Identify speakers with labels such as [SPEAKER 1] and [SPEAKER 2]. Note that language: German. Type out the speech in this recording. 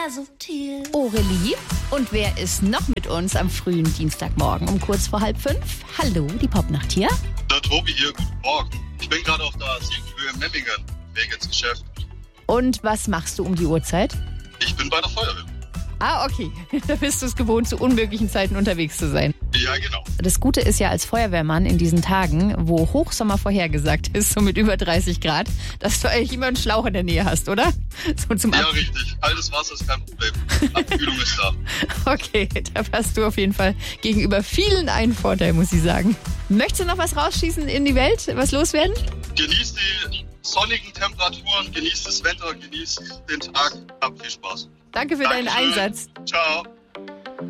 [SPEAKER 1] Aurelie. Und wer ist noch mit uns am frühen Dienstagmorgen um kurz vor 4:30? Hallo, die Popnacht hier.
[SPEAKER 2] Der Tobi hier, guten Morgen. Ich bin gerade auf der Siebenhöhe in Memmingen, Weg ins Geschäft.
[SPEAKER 1] Und was machst du um die Uhrzeit?
[SPEAKER 2] Ich bin bei der Feuerwehr.
[SPEAKER 1] Ah, okay. Da bist du es gewohnt, zu unmöglichen Zeiten unterwegs zu sein.
[SPEAKER 2] Ja, genau.
[SPEAKER 1] Das Gute ist ja als Feuerwehrmann in diesen Tagen, wo Hochsommer vorhergesagt ist, so mit über 30 Grad, dass du eigentlich immer einen Schlauch in der Nähe hast, oder? So zum
[SPEAKER 2] Ja, richtig. Kaltes Wasser ist kein Problem. Abkühlung ist da.
[SPEAKER 1] Okay, da hast du auf jeden Fall gegenüber vielen einen Vorteil, muss ich sagen. Möchtest du noch was rausschießen in die Welt? Was loswerden?
[SPEAKER 2] Genießt die sonnigen Temperaturen, genießt das Wetter, genießt den Tag. Habt viel Spaß.
[SPEAKER 1] Danke für deinen
[SPEAKER 2] Dankeschön.
[SPEAKER 1] Einsatz.
[SPEAKER 2] Ciao.